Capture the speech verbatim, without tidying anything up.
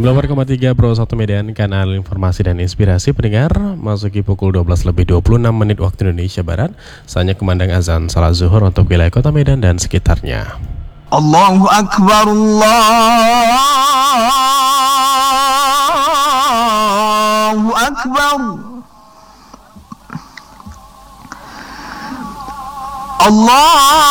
sembilan puluh koma tiga Pro satu Medan, kanal informasi dan inspirasi pendengar. Masuki pukul dua belas lebih dua puluh enam menit waktu Indonesia Barat. Saatnya kumandang azan salat zuhur untuk wilayah kota Medan dan sekitarnya. Allahu Akbar, Allahu Akbar, Allah